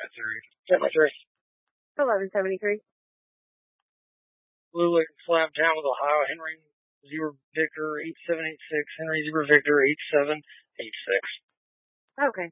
73. 1173. Blue Lake Slab Town with Ohio, Henry Zebra Victor 8786, Henry Zebra Victor 8786. Okay.